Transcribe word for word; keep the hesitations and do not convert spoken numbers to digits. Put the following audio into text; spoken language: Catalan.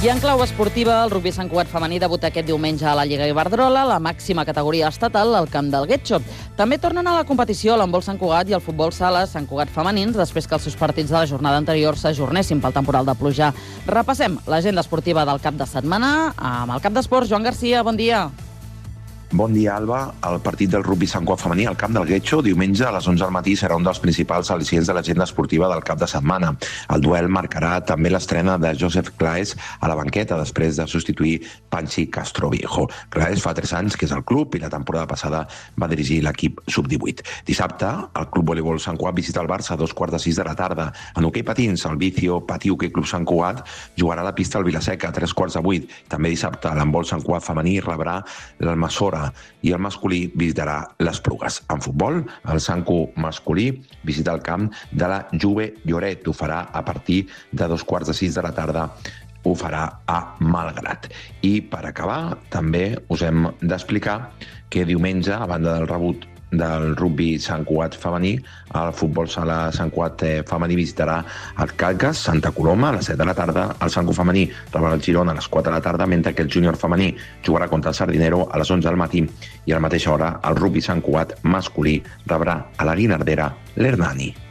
I en clau esportiva, el rugbi Sant Cugat femení debuta aquest diumenge a la Lliga Iberdrola, la màxima categoria estatal, al camp del Getxo. També tornen a la competició l'handbol Sant Cugat i el futbol sala Sant Cugat femenins, després que els seus partits de la jornada anterior s'ajornessin pel temporal de pluja. Repassem l'agenda esportiva del cap de setmana amb el cap d'esports, Joan Garcia. Bon dia. Bon dia, Alba. El partit del rugbi Sant Cugat femení al camp del Getxo, diumenge a les onze del matí, serà un dels principals al·licients de l'agenda esportiva del cap de setmana. El duel marcarà també l'estrena de Joseph Claes a la banqueta, després de substituir Panchi Castroviejo. Claes fa tres anys que és al club i la temporada passada va dirigir l'equip sub divuit. Dissabte, el Club Voleibol Sant Cugat visita el Barça a dos quarts de sis de la tarda. En hoquei patins, el Vicio Patí Hoquei Club Sant Cugat jugarà a la pista al Vilaseca a tres quarts de vuit. També dissabte, l'handbol Sant Cugat femení rebrà l'Almassora i el masculí visitarà les Esplugues. En futbol, el Sancu masculí visita el camp de la Juve Lloret. Ho farà a partir de dos quarts de sis de la tarda. Ho farà a Malgrat. I per acabar, també us hem d'explicar que diumenge, a banda del rebut del rugbi Sant Cugat femení, el futbol sala Sant Cugat femení visitarà el Calcas, Santa Coloma, a les set de la tarda, el Sant Cugat femení rebrà el Girona a les quatre de la tarda, mentre que el júnior femení jugarà contra el Sardinero a les onze del matí i a la mateixa hora el rugbi Sant Cugat masculí rebrà a la Guinardera l'Hernani.